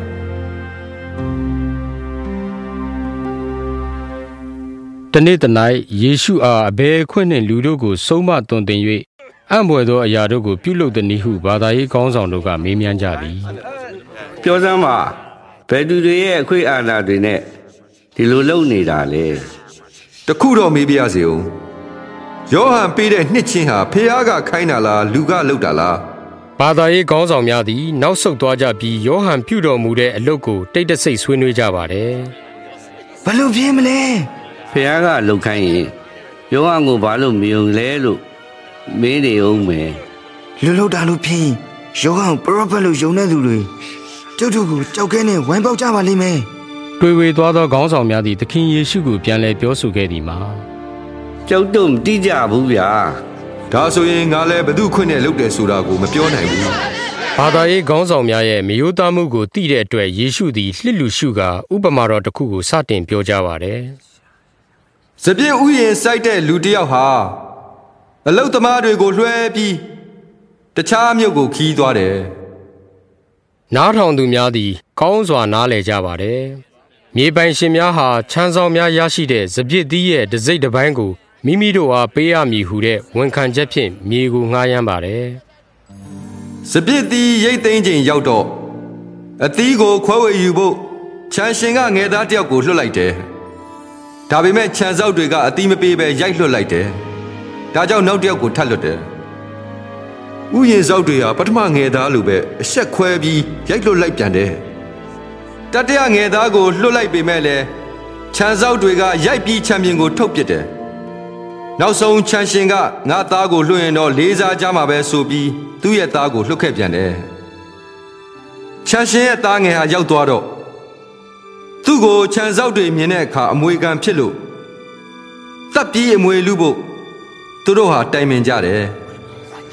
C: တနေ့တနေ့ယေရှုအားအဘယ်ခွင့်နှင့်လူတို့ကိုဆုံးမသွန်သင်၍အံ့ဘွယ်သောအရာတို့ကိုပြုလုပ်သည်နည်းဟုဘာသာရေးခေါင်းဆောင်တို့ကမေးမြန်းကြသည်
H: ပြောစမ်းပါဘယ်သူတွေရဲ့အခွင့်အာဏာတွေနဲ့ဒီလိုလုပ်နေတာလဲ
A: တခုတော့မေးပြရစေဦးယောဟန်ပေးတဲ့နှစ်ချင်းဟာဖျားကခိုင်းတာလားလူကလုပ်တာလား
C: ဘာသာရေးခေါင်းဆောင်များသည်နောက်ဆုတ်သွားကြပြီးယောဟန်ပြုတော်မူတဲ့အလုပ်ကိုတိတ်တဆိတ်ဆွေးနွေးကြပါတယ်
L: ဘယ်လိုပြင်းမလဲ
H: ဖျားကလှုပ်ခိုင်းရင်ယောဟန်ကိုဘာလို့မယုံလဲလို့မင်းနေအောင်မယ်
L: လူလောက်တာလို့ဖြစ်ယောဟန်ပရောဖက်လို့ယုံတဲ့လူတွေကျုပ်တို့ကိုကြောက်ခဲနဲ့ဝိုင်းပေါက်ကြပါလိမ့်မယ်
C: တွေ့ဝေသွားသောခေါင်းဆောင်များသည်သခင်ယေရှုကိုပြန်လည်ပြောဆိုခဲ့သည်မှာ
H: ကြောက်တော့မတိကြဘူးဗျာ
A: ဒါဆိုရင်ငါလည်းဘသူခွင့်နဲ့လုပ်တယ်ဆိုတာကိုမပြောနိုင်ဘူး
C: ဘာသာရေးခေါင်းဆောင်များရဲ့မယိုးသားမှုကိုသိတဲ့အတွက်ယေရှုသည်လှစ်လူရှုကာဥပမာတော်တစ်ခုကိုစတင်ပြောကြားပါတယ်
A: စပြည့်ဥယျာဉ်စိုက်တဲ့လူတစ်ယောက်ဟာအလုတ်သမားတွေကိုလွှဲပြီးတခြားမြို့ကိုခီးသွားတယ်
C: နားထောင်သူများသည်ကောင်းစွာနားလည်ကြပါတယ်မြေပိုင်ရှင်များဟာချမ်းဆောင်များရရှိတဲ့စပြည့်သီးရဲ့တစိမ့်တစ်ပိုင်းကိုမိမိတို့အားပေးရမည်ဟုတဲ့ဝန်ခံချက်ဖြင့်မြေကိုငှားရမ်းပါတယ်
A: စပြည့်သီးရိတ်သိမ်းချိန်ရောက်တော့အသီးကိုခွဲဝေယူဖို့ချမ်းရှင်ကငယ်သားတစ်ယောက်ကိုလွှတ်လိုက်တယ်ဒါပေမဲ့ခြံစောက်တွေကအသီးမပေးဘဲရိုက်လွှတ်လိုက်တယ်ဒါကြောင့်နောက်တစ်ယောက်ကိုထပ်လွှတ်တယ်ဥယျာဉ်စောက်တွေဟာပထမငယ်သားလိုပဲအဆက်ခွဲပြီးရိုက်လွှတ်လိုက်ပြန်တယ်တတိယငယ်သားကိုလွှတ်လိုက်ပေမဲ့လည်းခြံစောက်တွေကရိုက်ပြီးခြံပြင်ကိုထုတ်ပစ်တယ်နောက်ဆုံးခြံရှင်ကငါသားကိုလွှတ်ရင်တော့လေးစားကြမှာပဲဆိုပြီးသူ့ရဲ့သားကိုလွှတ်ခဲ့ပြန်တယ်ခြံရှင်ရဲ့သားငယ်ဟာရောက်သွားတော့သူ့ကိုခြံစောက်တွေမြင်တဲ့အခါအမွေခံဖြစ်လို့တပ်ပြီးအမွေလူဖို့သူတို့ဟာတိုင်ပင်ကြတယ်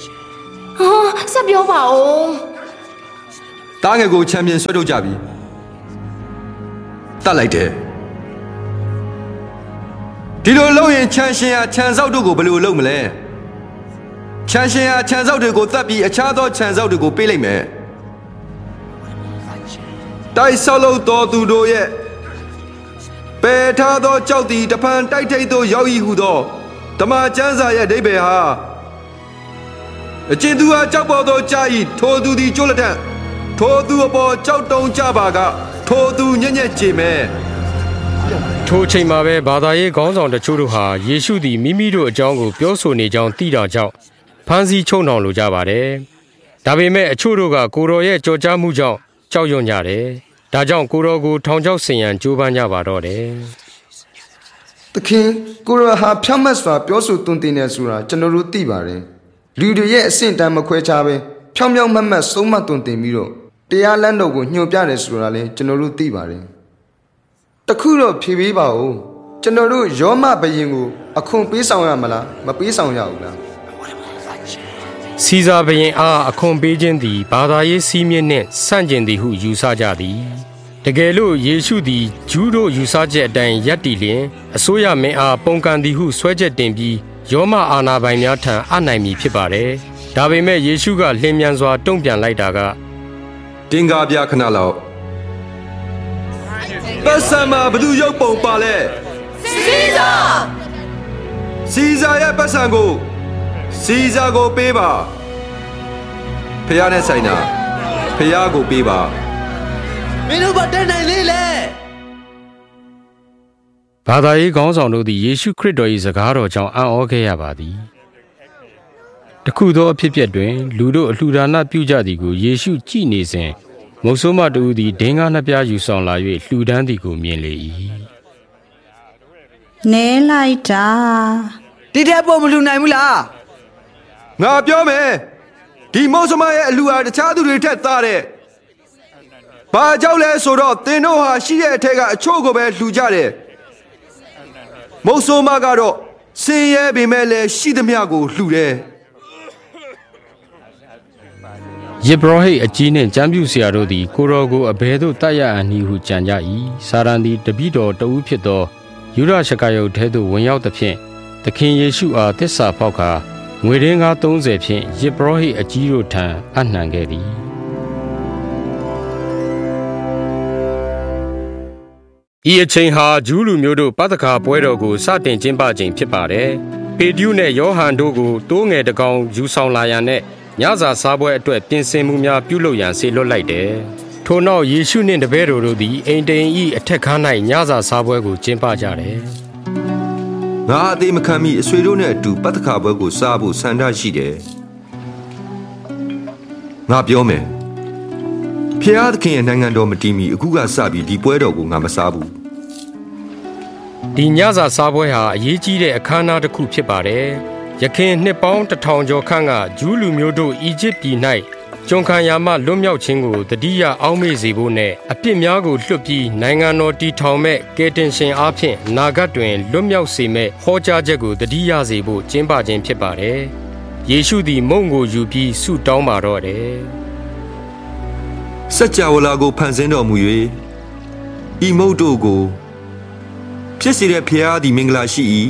M: ဟာဆက်ပြောပါဦး
A: သားငယ်ကိုချန်ပီယံဆွဲထုတ်ကြပြီတတ်လိုက်တယ်ဒီလိုလုပ်ရင်ချမ်းရှင်ဟာခြံစောက်တို့ကိုဘယ်လိုလုပ်မလဲချမ်းရှင်ဟာခြံစောက်တွေကိုတတ်ပြီးအခြားသောခြံစောက်တွေကိုပေးလိုက်မယ်တိုက်ဆောက်လို့တော်သူတို့ရဲ့ပယ်ထားသောကြောက်သည်တဖန်တိုက်ထိတ်သို့ရောက်၏ဟုသောဓမ္မကျမ်းစာရဲ့အဓိပ္ပာယ်ဟာအကျဉ်သူဟာကြောက်ပေါ်သောကြာ၏ထိုသူသည်ကျိုးလက်ထက်ထိုသူအပေါ်ကြောက်တုံးကြပါကထိုသူညံ့ညက်ကြည်မယ်
C: ထိုအချိန်မှာပဲဘာသာရေးခေါင်းဆောင်တချို့တို့ဟာယေရှုသည်မိမိတို့အကြောင်းကိုပြောဆိုနေကြောင်းသိတာကြောင့်ဖမ်းဆီးချုပ်နှောင်လိုကြပါတယ်ဒါပေမဲ့အချို့တို့ကကိုတော်ရဲ့ကြော်ကြားမှုကြောင့်ကြောက်ရွံ့ကြတယ်ဒါကြောင့်ကိုတော်ကိုထောင်ချောက်ဆင်ရန်ကြိုးပမ်းကြပါတော့တယ်
F: သခင်ကိုရဟာဖြောင့်မတ်စွာပြောဆိုသွန်သင်နေဆိုတာကျွန်တော်တို့သိပါတယ်လူတွေရဲ့အဆင့်တန်းမခွဲခြားပဲဖြောင့်ဖြောင့်မတ်မတ်ဆုံးမသွန်သင်ပြီးတော့တရားလမ်းတော်ကိုညွှန်ပြတယ်ဆိုတာလည်းကျွန်တော်တို့သိပါတယ်တခုတော့ဖြေပေးပါဦးကျွန်တော်တို့ယောမဘယင်ကိုအခွန်ပေးဆောင်ရမလားမပေးဆောင်ရဘူးလား
C: စီဇာဘယင်အားအခွန်ပေးခြင်းသည်ဘာသာရေးစည်းမျဉ်းနှင့်ဆန့်ကျင်သည်ဟုယူဆကြသည်တကယ်လို့ယေရှုသည်ဂျူးတို့ယူဆချက်အတိုင်းယက်တီလျင်အစိုးရမင်းအားပုံကန်သည်ဟုဆွဲချက်တင်ပြီးယောမအာနာပိုင်များထံအနိုင်မည်ဖြစ်ပါတယ်ဒါပေမဲ့ယေရှုကလျင်မြန်စွာတုံ့ပြန်လိုက်တာက
A: တင်ကားပြခဏလောက်ပတ်စံမှာဘသူရုပ်ပုံပါလဲစီဇာစီဇာရဲ့ပတ်စံကိုစီဇာကိုပေးပါဖះနဲ့ဆိုင်တာဖះကိုပေးပါ
L: မင်းတို့ဘာတက်နိုင်လေလဲ
C: ဘာသာရေးခေါင်းဆောင်တို့သည်ယေရှုခရစ်တော်၏စကားတော်ကြောင့်အံ့ဩခဲ့ရပါသည်တခုသောအဖြစ်အပျက်တွင်လူတို့အလှူဒါနပြုကြသည်ကိုယေရှုကြည့်နေစဉ်မုတ်ဆိုးမတူသည်ဒင်းကားနှစ်ပြားယူဆောင်လာ၍လှူဒန်းသည်ကိုမြင်လေ၏
M: နဲလိုက်တာ
L: ဒီတဲ့ပေါ်မလှူနိုင်ဘူးလား
A: ငါပြောမယ်ဒီမုတ်ဆိုးမရဲ့အလှူဟာတခြားသူတွေထက်သားတဲ့ဘာကြောင့်လဲဆိုတော့သင်တို့ဟာရှိတဲ့အထက်ကအချို့ကိုပဲလှူကြတယ်မုတ်ဆိုးမကတော့စင်ရဲပေမဲ့လည်းရှိသမျှကိုလှူတယ်
C: ယေဘရဟိတ်အကြီးနှင့်ကျမ်းပြုဆရာတို့သည်ကိုတော်ကိုအဘယ်သို့တတ်ရအန်ဟုကြံကြ၏စာရန်သည်တပည့်တော်တဦးဖြစ်သောယူဒရှကာယုတ်ထဲသို့ဝင်ရောက်သဖြင့်သခင်ယေရှုအားသစ္စာဖောက်ကာငွေရင်းကားသုံးဆယ်ဖြင့်ယေဘရဟိတ်အကြီးတို့ထံအနှံခဲ့သည်ဤအချိန်ဟာဂျူးလူမျိုးတို့ပသခါပွဲတော်ကိုစတင်ကျင်းပချိန်ဖြစ်ပါတယ်ပေတရုနှင့်ယောဟန်တို့ကိုတိုးငယ်တကောင်ယူဆောင်လာရန်နဲ့ညစာစားပွဲအတွက်ပြင်ဆင်မှုများပြုလုပ်ရန်ဆေလွတ်လိုက်တယ်။ထို့နောက်ယေရှုနှင့်တပည့်တော်တို့သည်အိမ်တိန်၏အထက်ခန်း၌ညစာစားပွဲကိုကျင်းပကြတယ်
A: ။ငါအသေးမခံမီအဆွေတို့နဲ့အတူပတ္တခါပွဲကိုစားဖို့ဆန္ဒရှိတယ်။ငါပြောမယ်။ဖျားသခင်ရဲ့နိုင်ငံတော်မတည်မီအခုကစပြီးဒီပွဲတော်ကိုငါမစားဘူး
C: ။ဒီညစာစားပွဲဟာအရေးကြီးတဲ့အခမ်းအနားတစ်ခုဖြစ်ပါတယ်။ယခင်နှစ်ပေါင်းတစ်ထောင်ကျော်ခန့်ကဂျူးလူမျိုးတို့အီဂျစ်ပြည်၌ကျွန်ခံရာမှလွတ်မြောက်ခြင်းကိုတတိယအောက်မေ့စေဖို့နဲ့အပြစ်များကိုလွတ်ပြီးနိုင်ငံတော်တည်ထောင်မဲ့ကယ်တင်ရှင်အားဖြင့်နာဂတ်တွင်လွတ်မြောက်စေမဲ့ဟောကြားချက်ကိုတတိယစေဖို့ကျင်းပခြင်းဖြစ်ပါတယ်။ယေရှုသည်မုန့်ကိုယူပြီးဆုတောင်းပါတော့တယ်
A: ။စัจ java လာကိုဖန်ဆင်းတော်မူ၍ဤမုန့်တို့ကိုဖြစ်စေတဲ့ဖျားသည်မင်္ဂလာရှိ၏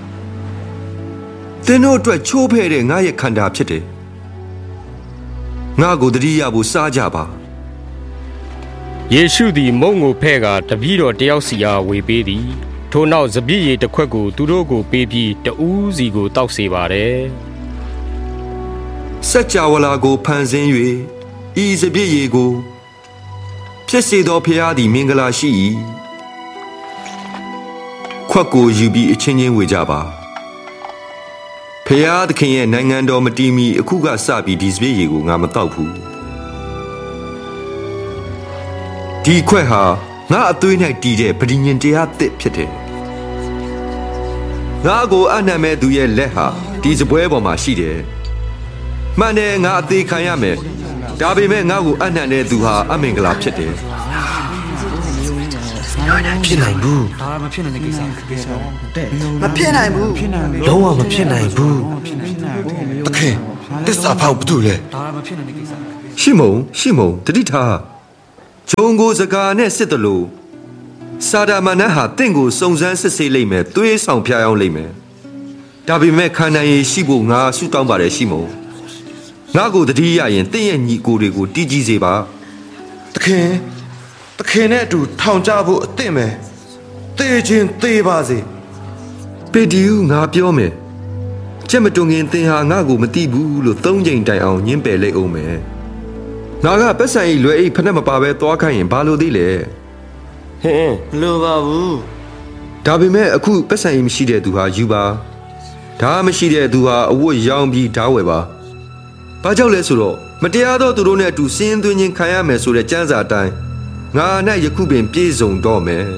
A: သင်တို့အတွက်ချိုးဖဲ့တဲ့ငါရဲ့ခန္ဓာဖြစ်တယ်ငါကိုတတိယဖို့စားကြပါ
C: ယေရှုသည်မုန့်ကိုဖဲ့ကာတပည့်တော်တယောက်စီအားဝေပေးသည်ထို့နောက်စပျစ်ရည်တစ်ခွက်ကိုသူတို့ကိုပေးပြီးတဦးစီကိုတောက်စေပါတယ်
A: စัจ java လာကိုဖန်ဆင်း၍ဤစပျစ်ရည်ကိုဖြစ်စေသောဖျားသည်မင်္ဂလာရှိ၏ခွက်ကိုယူပြီးအချင်းချင်းဝေကြပါဖျားသခင်ရဲ့နိုင်ငံတော်မတည်မီအခုကစပြီးဒီစပျစ်ရည်ကိုငါမတောက်ဘူးဒီခွက်ဟာငါအသွေး၌တည်တဲ့ပဋိညာဉ်တရားသစ်ဖြစ်တယ်ငါကိုအနံ့မဲ့သူရဲ့လက်ဟာဒီစပွဲပေါ်မှာရှိတယ်မှန်တယ်ငါအသေးခံရမယ်ဒါပေမဲ့ငါ့ကိုအနံ့တဲ့သူဟာအမင်္ဂလာဖြစ်တယ်
J: ဖြစ်နိုင်ဘူး
L: ဒါမဖြစ်နိုင်တဲ့ကိစ္စကိစ္စတဲ့
J: မဖြစ်နိုင်ဘူးလုံးဝမဖြစ်နိုင်ဘူးတခင်တစ္ဆာဖောက်ဘူးလေ
L: ဒါမဖြစ်နိုင်တဲ့ကိစ္စ
A: ရှိမုံရှိမုံတတိထားဂျုံကိုစကားနဲ့စစ်တယ်လို့စာဒါမန်နတ်ဟာတင့်ကိုစုံစမ်းစစ်ဆေးလိုက်မယ်သွေးဆောင်ဖျားယောင်းလိုက်မယ်ဒါပေမဲ့ခန္ဓာရည်ရှိဖို့ငါဆုတောင်းပါတယ်ရှိမို့ငါကိုတတိယရင်တင့်ရဲ့ညီကိုတွေကိုတီးကြီးစေပါ
D: သခင်သခင်နဲ့အတူထောင်ကြဖို့အသင့်မယ်သေခြင်းသေပါစေ
A: ပေဒီယူငါပြောမယ်ကျက်မတုံငင်သင်ဟာငါကိုမတိဘူးလို့သုံးချိန်တိုင်အောင်ညှင်းပယ်လိုက်အောင်မယ်ငါကပတ်စံအိလွယ်အိဖက်နဲ့မပါပဲသွားခိုင်းရင်ဘာလို့သေးလဲ
J: ဟင်းမလိုပါဘူး
A: ဒါပေမဲ့အခုပတ်စံအိမရှိတဲ့သူဟာယူပါဒါမရှိတဲ့သူဟာအဝတ်ရောင်းပြီးဓာဝယ်ပါဘာကြောင့်လဲဆိုတော့မတရားသောသူတို့နဲ့အတူစင်းသွင်းခြင်းခံရမယ်ဆိုတဲ့ကျမ်းစာအတိုင်းငါနဲ့ယခုပင်ပြည့်စုံတော့မယ်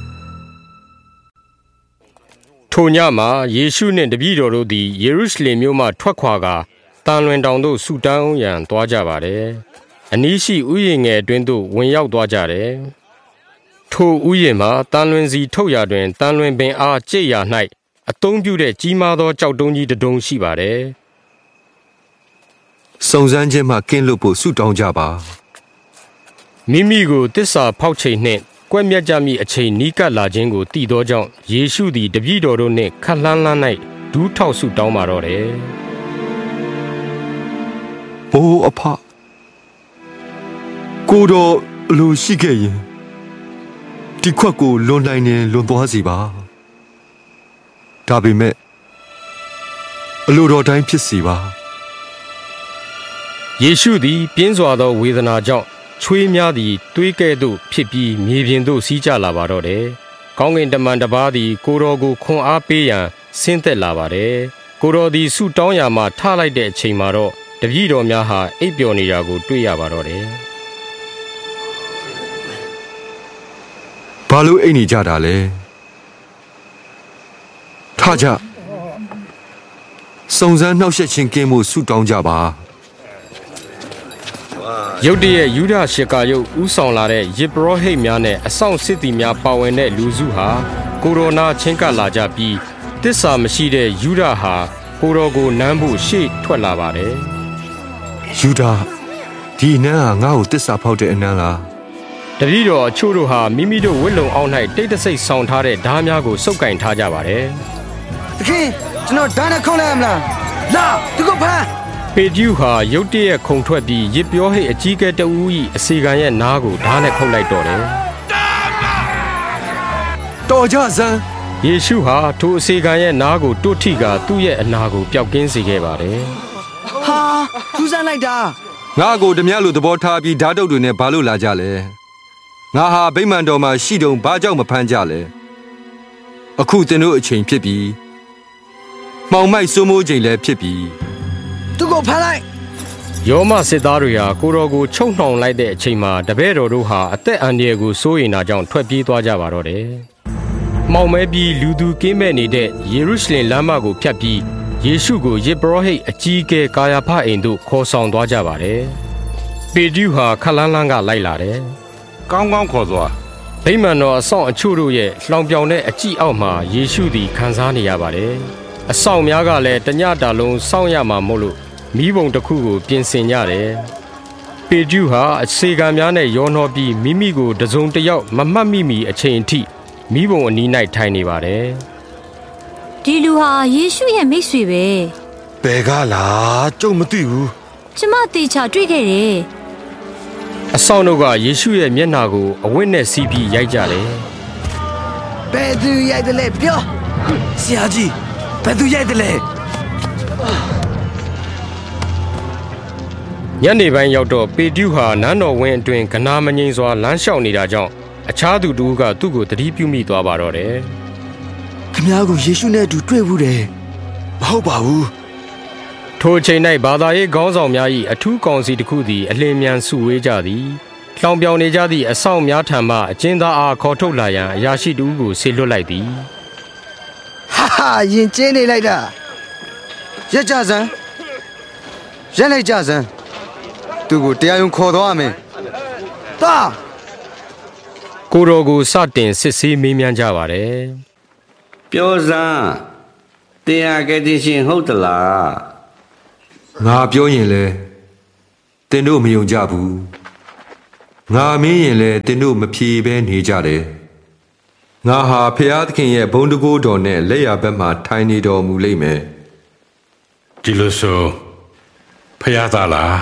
C: ထိုညမှာယေရှုနှင့်တပည့်တော်တို့သည်ယေရုရှလင်မြို့မှထွက်ခွာကာတန်လွင်တောင်သို့ဆုတောင်းရန်သွားကြပါတယ်။အနီးရှိဥယျာဉ်ငယ်အတွင်းသို့ဝင်ရောက်သွားကြတယ်။ထိုဥယျာဉ်မှာတန်လွင်စီထုတ်ရာတွင်တန်လွင်ပင်အားကျိတ်ရာ၌အသုံးပြုတဲ့ကြီးမားသောကြောက်တုံးကြီးတစ်ဒုံရှိပါတယ်
A: ။စုံစမ်းခြင်းမှကင်းလွတ်ဖို့ဆုတောင်းကြပါ
C: ။မိမိကိုတစ္ဆာဖောက်ချိန်နှင့်ကွက်မြတ်ကြမိအချိန်နီးကပ်လာခြင်းကိုတည်သောကြောင့်ယေရှုသည်တပည့်တော်တို့နှင့်ခက်လှမ်းလှမ်း၌ဒူးထောက်ဆုတောင်းပါတော့တယ်
A: ။အိုးအဖကိုတော်လူရှိခဲ့ရင်ဒီခွက်ကိုလွန်နိုင်နေလွန်သွားစီပါ။ဒါပေမဲ့အလိုတော်တိုင်းဖြစ်စီပါ
C: ။ယေရှုသည်ပြင်းစွာသောဝေဒနာကြောင့်ချွေးများသည်သွေးကဲ့သို့ဖြစ်ပြီးမြေပြင်သို့စီးကျလာပါတော့တယ်။ကောင်းကင်တမန်တစ်ပါးသည်ကိုတော်ကိုခွန်အားပေးရန်ဆင်းသက်လာပါတယ်။ကိုတော်သည်ဆုတောင်းရာမှာထလိုက်တဲ့အချိန်မှာတော့တပည့်တော်များဟာအိပ်ပျော်နေတာကိုတွေ့ရပါတော့တယ်
A: ။ဘာလို့အိပ်နေကြတာလဲ။ထကြစုံစမ်းနှောက်ယှက်ခြင်းကင်းမှုဆုတောင်းကြပါ
C: ရုတ်တရက်ယူဒရှကာယုတ်ဥဆောင်လာတဲ့ယေဘရဟိတ်များနဲ့အဆောင်စစ်သည်များပါဝင်တဲ့လူစုဟာကိုရိုနာချင်းကပ်လာကြပြီးတစ္ဆာမရှိတဲ့ယူဒဟာကိုရောကိုနမ်းဖို့ရှေ့ထွက်လာပါတယ်
A: ယူဒဒီနန်းဟာငါ့ကိုတစ္ဆာဖောက်တဲ့အနန်းလား
C: တပည့်တော်အချို့တို့ဟာမိမိတို့ဝတ်လုံအောင်၌တိတ်တဆိတ်ဆောင်ထားတဲ့ဓားများကိုစုပ်ကင်ထားကြပါတယ်
L: သခင်ကျွန်တော်ဓာတ်နဲ့ခုံလိုက်ရမလားလာသူကဖမ်း
C: ပေဒျုဟာရုတ်တရက်ခုန်ထွက်ပြီးရစ်ပြောဟိတ်အကြီးကဲတဦး၏အစီခံရဲ့နားကိုဓာတ်နဲ့ခုတ်လိုက်တော့တယ်
A: တော်ကြစမ်း
C: ယေရှုဟာထိုအစီခံရဲ့နားကိုတွတ်ထိကာသူ့ရဲ့အနာကိုပျောက်ကင်းစေခဲ့ပါတယ်
L: ဟာထူးဆန်းလိုက်တာ
A: ငါကိုဓမြလိုသဘောထားပြီးဓာတ်တုပ်တွေနဲ့ဘာလို့လာကြလဲငါဟာဗိမာန်တော်မှာရှိတုံဘာကြောင့်မဖမ်းကြလဲအခုသင်တို့အချိန်ဖြစ်ပြီးမှောင်မိုက်စိုးမိုးချိန်လည်းဖြစ်ပြီး
L: သူကိုဖမ်းလိုက်
C: ယောမစစ်သားတွေဟာကိုတော်ကိုချုပ်နှောင်လိုက်တဲ့အချိန်မှာတပည့်တော်တို့ဟာအသက်အန္တရာယ်ကိုစိုးရိမ်တာကြောင့်ထွက်ပြေးသွားကြပါတော့တယ်။မှောင်မဲပြီးလူသူကင်းမဲ့နေတဲ့ယေရုရှလင်လမ်းမကိုဖြတ်ပြီးယေရှုကိုယေဘရဟိတ်အကြီးအကဲကာယာဖအိမ်သို့ခေါ်ဆောင်သွားကြပါတယ်။ပေဒျုဟာခလန်းလန်းကလိုက်လာတယ်
G: ။ကောင်းကောင်းခေါ်သွား
C: ။ဗိမာန်တော်အဆောင်အချို့တို့ရဲ့လှောင်ပြောင်တဲ့အကြည့်အောက်မှာယေရှုသည်ခံစားနေရပါတယ်။အဆောင်များကလည်းတညတာလုံးစောင့်ရမှာမို့လို့မိဘုံတစ်ခုကိုပြင်ဆင်ကြတယ်။ပေဒျုဟာအစေခံများနဲ့ရောနှောပြီးမိမိကိုတစုံတစ်ယောက်မမှတ်မိမီအချိန်အထိမိဘုံအနီး၌ထိုင်နေပါတယ်
E: ။ဒီလူဟာယေရှုရဲ့မိတ်ဆွေပဲ
D: ။ဘယ်ကလားကျုပ်မသိဘူး
E: ။ကျမတေချာတွေ့ခဲ့တယ်
C: ။အဆောင်တို့ကယေရှုရဲ့မျက်နှာကိုအဝတ်နဲ့စီးပြီးရိုက်ကြတယ်
L: ။ဘယ်သူရိုက်တယ်လဲပြော။ဆရာကြီးဘယ်သူရိုက်တယ်လဲ။
C: ညနေပိုင်းရောက်တော့ပေဒျုဟာနန်းတော်ဝင်းအတွင်းကနာမငိမ့်စွာလမ်းလျှောက်နေတာကြောင့်အခြားသူတူကသူ့ကိုသတိပြုမိသွားပါတော့တယ်
L: ။ခင်ဗျားကိုယေရှုနဲ့အတူတွေ့ဘူးတယ်
D: ။မဟုတ်ပါဘူး
C: ။ထိုအချိန်၌ဘာသာရေးခေါင်းဆောင်များ၏အထူးကောင်စီတစ်ခုသည်အလင်းမြန်စုဝေးကြသည်။လှောင်ပြောင်နေကြသည့်အဆောင်များထံမှအကျဉ်းသားအားခေါ်ထုတ်လာရန်အရာရှိတူကိုဆေလွတ်လိုက်သည်
L: ။ဟာဟာရင်ကျင်းနေလိုက်တာ။ရက်ကြစမ်း။ရက်လိုက်ကြစမ်း။သူကိုတရားရုံးခေါ်သွားမယ်။တာ
C: ကိုတော်ကိုစတင်စစ်ဆေးမေးမြန်းကြပါတယ်
H: ။ပြောစမ်းတရားကတိရှင်ဟုတ်သလား
A: ။ငါပြောရင်လေတင်တို့မယုံကြဘူး။ငါမင်းရင်လေတင်တို့မဖြေဘဲနေကြတယ်ငါဟာဖျားသခင်ရဲ့ဘုံတကိုးတော်နဲ့လက်ရဘက်မှထိုင်နေတော်မူလိမ့်မယ်
G: ဒီလိုဆိုဖျားသားလား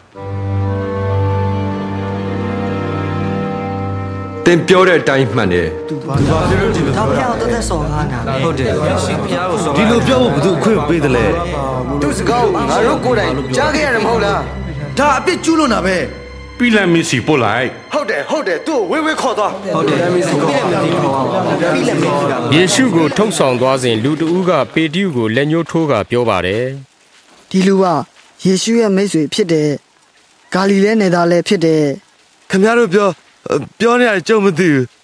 A: တင်ပြောတဲ့အတိုင်းမှန်တယ်
J: သူဘာပြောလို့ဒီလိုဒါဖျားကိုတက်တက်ဆော်ကားနာဟုတ်တယ်ရှင်ဖျားကိုဆော်
D: ဒီလိုပြောဖို့ဘယ်သူအခွင့်ပေးတယ်လဲ
F: သူစကားငါတို့ကိုယ်တိုင်ကြားခဲ့ရတယ်မဟုတ်လား
J: ဒါအပြစ်ကျူးလွန်တာပဲ
G: ပြီးလမ်းမစီပို့လိုက်
F: ဟုတ်တယ်ဟုတ်တယ်သူ့ကိုဝေးဝေးခေါ်သွား
J: ဟုတ်တယ်ပြီးလမ်းမစီခေါ်ပြီးလမ်းမစီ
C: ယေရှုကိုထုတ်ဆောင်သွားစဉ်လူတဦးကပေတရုကိုလက်ညှိုးထိုးကပြောပါတယ်
M: ဒီလူကယေရှုရဲ့မိတ်ဆွေဖြစ်တယ်ဂါလိလဲနယ်သားလည်းဖြစ်တယ်
D: ခင်ဗျားတို့ပြောပြောနေရကြုံမသိဘူး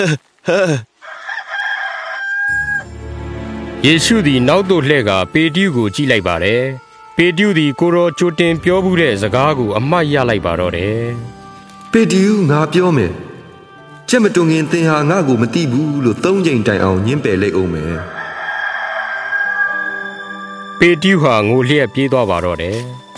C: ယေရှုသည်နောက်သို့လှည့်ကပေတရုကိုကြည့်လိုက်ပါတယ်ပေတရုသည်ကိုရောကြိုတင်ပြောမှုတဲ့စကားကိုအမှတ်ရလိုက်ပါတော့တယ်
A: ပေတရုငါပြောမယ်ချက်မတုံငင်သင်ဟာငါ့ကိုမသိဘူးလို့သုံးချိန်တိုင်အောင်ညှင်းပယ်လိုက်အောင်မယ်
C: ပေတရုဟာငိုလျက်ပြေးသွားပါတော့တယ်